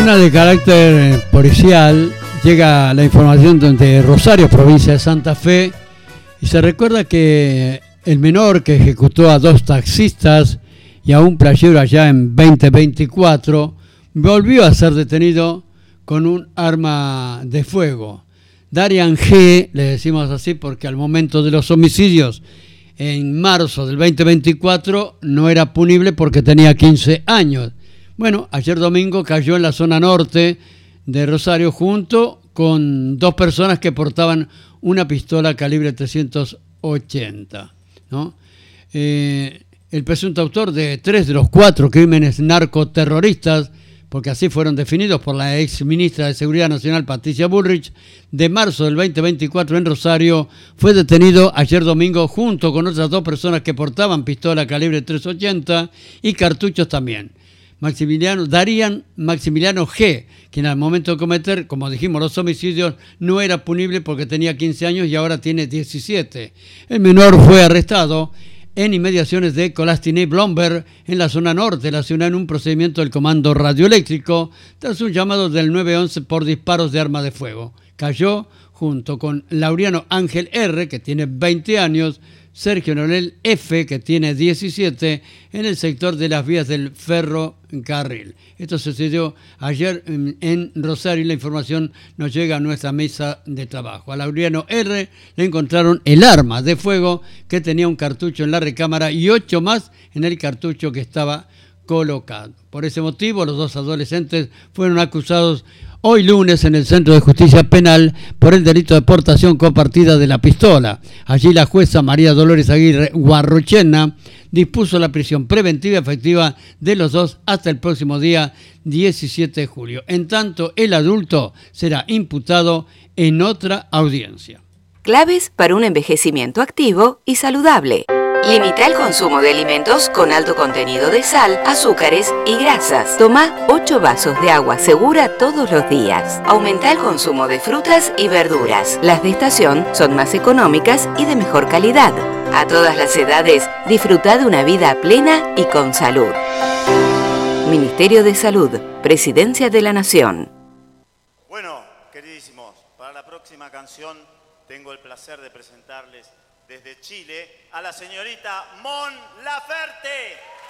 Una de carácter policial, llega la información de Rosario, provincia de Santa Fe, y se recuerda que el menor que ejecutó a 2 taxistas y a un playero allá en 2024 volvió a ser detenido con un arma de fuego. Darian G., le decimos así porque al momento de los homicidios en marzo del 2024 no era punible porque tenía 15 años. Bueno, ayer domingo cayó en la zona norte de Rosario junto con 2 personas que portaban una pistola calibre 380, ¿no? El presunto autor de 3 de los 4 crímenes narcoterroristas, porque así fueron definidos por la ex ministra de Seguridad Nacional Patricia Bullrich, de marzo del 2024 en Rosario, fue detenido ayer domingo junto con otras 2 personas que portaban pistola calibre 380 y cartuchos también. Maximiliano G., quien al momento de cometer, como dijimos, los homicidios, no era punible porque tenía 15 años y ahora tiene 17. El menor fue arrestado en inmediaciones de Colastiné-Blomberg, en la zona norte de la ciudad, en un procedimiento del Comando Radioeléctrico, tras un llamado del 911 por disparos de arma de fuego. Cayó junto con Laureano Ángel R., que tiene 20 años, Sergio Nonel F., que tiene 17, en el sector de las vías del ferrocarril. Esto sucedió ayer en Rosario y la información nos llega a nuestra mesa de trabajo. A Laureano R. le encontraron el arma de fuego que tenía un cartucho en la recámara y 8 más en el cartucho que estaba colocado. Por ese motivo, los 2 adolescentes fueron acusados hoy lunes en el Centro de Justicia Penal por el delito de portación compartida de la pistola. Allí la jueza María Dolores Aguirre Guarrochena dispuso la prisión preventiva efectiva de los 2 hasta el próximo día 17 de julio. En tanto, el adulto será imputado en otra audiencia. Claves para un envejecimiento activo y saludable. Limita el consumo de alimentos con alto contenido de sal, azúcares y grasas. Toma 8 vasos de agua segura todos los días. Aumenta el consumo de frutas y verduras. Las de estación son más económicas y de mejor calidad. A todas las edades, disfruta de una vida plena y con salud. Ministerio de Salud, Presidencia de la Nación. Bueno, queridísimos, para la próxima canción tengo el placer de presentarles desde Chile a la señorita Mon Laferte.